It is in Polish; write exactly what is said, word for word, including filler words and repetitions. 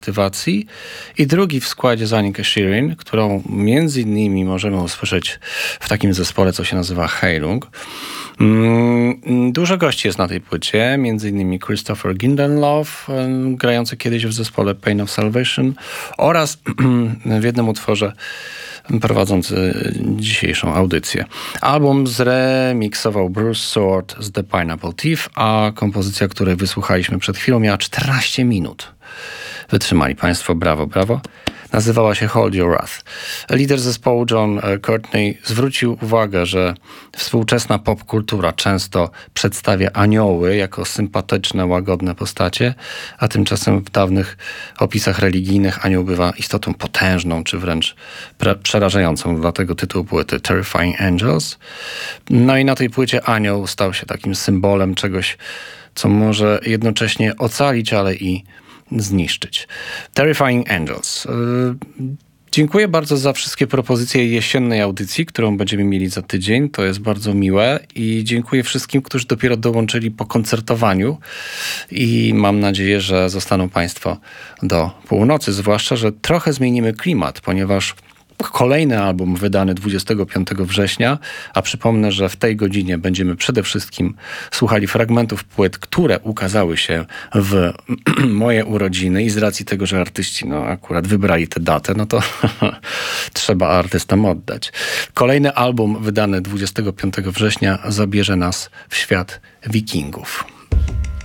motywacji i drugi w składzie Zanika Shirin, którą między innymi możemy usłyszeć w takim zespole, co się nazywa Heilung. Dużo gości jest na tej płycie, między innymi Christopher Gindenlow, grający kiedyś w zespole Pain of Salvation oraz w jednym utworze prowadzący dzisiejszą audycję. Album zremiksował Bruce Sword z The Pineapple Thief, a kompozycja, której wysłuchaliśmy przed chwilą, miała czternaście minut. Wytrzymali Państwo, brawo, brawo. Nazywała się Hold Your Wrath. Lider zespołu John Courtney zwrócił uwagę, że współczesna popkultura często przedstawia anioły jako sympatyczne, łagodne postacie, a tymczasem w dawnych opisach religijnych anioł bywa istotą potężną, czy wręcz pre- przerażającą. Dlatego tytuł płyty Terrifying Angels. No i na tej płycie anioł stał się takim symbolem czegoś, co może jednocześnie ocalić, ale i zniszczyć. Terrifying Angels. Yy, dziękuję bardzo za wszystkie propozycje jesiennej audycji, którą będziemy mieli za tydzień. To jest bardzo miłe i dziękuję wszystkim, którzy dopiero dołączyli po koncertowaniu i mam nadzieję, że zostaną Państwo do północy, zwłaszcza, że trochę zmienimy klimat, ponieważ kolejny album wydany dwudziestego piątego września, a przypomnę, że w tej godzinie będziemy przede wszystkim słuchali fragmentów płyt, które ukazały się w moje urodziny i z racji tego, że artyści no, akurat wybrali tę datę, no to trzeba artystom oddać. Kolejny album wydany dwudziestego piątego września zabierze nas w świat Wikingów.